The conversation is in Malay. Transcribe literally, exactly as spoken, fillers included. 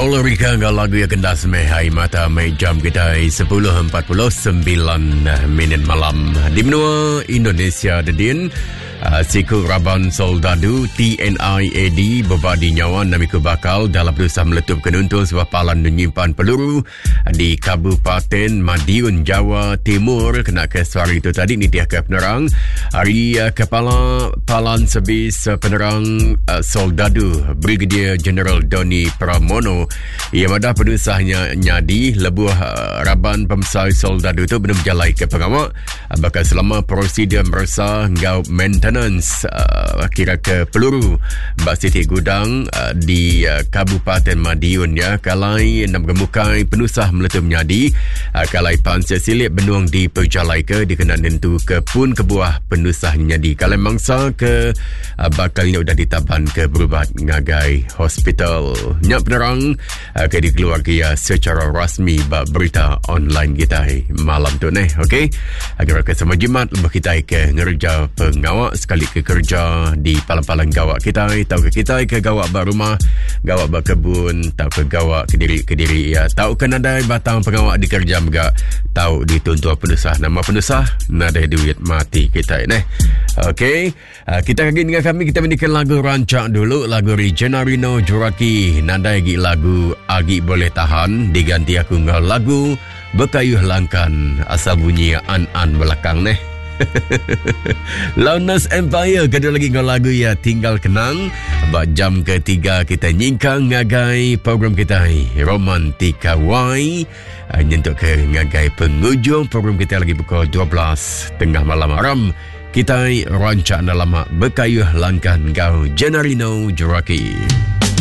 Solar Rika dengan lagu yang kendas mehai mata mai jam kita sepuluh empat puluh sembilan minit malam di benua Indonesia dedin. Uh, Siku Raban Soldadu T N I A D berbadi nyawa namiku bakal dalam berusaha meletup kenuntul sebuah palan menyimpan peluru di Kabupaten Madiun, Jawa Timur. Kena ke suara itu tadi ni dia ke penerang hari uh, Kepala Palan Sebis uh, Penerang uh, Soldadu Brigadier General Doni Pramono yang ada penusahnya nyadi lebuh uh, Raban Pemsai Soldadu itu benar berjalai ke pengawak uh, bakal selama prosedur merasa ngau maintenance Uh, kira ke peluru bak titik gudang uh, di uh, Kabupaten Madiun ya kalai enam gemukai penusah meletup nyadi uh, kalai pansel silik benuang di perjalai ke dikena nentu ke pun kebuah penusah nyadi kalai mangsa ke uh, bakalnya udah ditaban ke berubat ngagai hospital nyak penerang uh, ke dikeluarga ya secara rasmi bak berita online kita eh, malam tu neh okey agar ke semua jimat lebih kita ke ngerja pengawak sekali ke kerja di palang-palang gawak kita tahu ke kita ke gawak bar rumah gawak bar kebun tahu ke gawak ke diri ke diri ya tahu ke nadai batang pengawak di kerja juga tahu dituntut penusah nama penusah nadai duit mati kita ini okey uh, kita lagi dengan kami kita mendikan lagu rancak dulu lagu Regenarino Juraki nadai gi lagu Agi Boleh Tahan diganti aku ngau lagu Bekayuh Langkan asal bunyi an-an belakang neh. Lowness Empire kedua lagi dengan lagu ya Tinggal Kenang. Bak jam ketiga kita nyingkang ngagai program kita Romantika Y nyentuk ke ngagai penghujung program kita lagi pukul dua belas tengah malam haram kita rancak dalam Bekayuh Langkan Gau Genarino Juraki.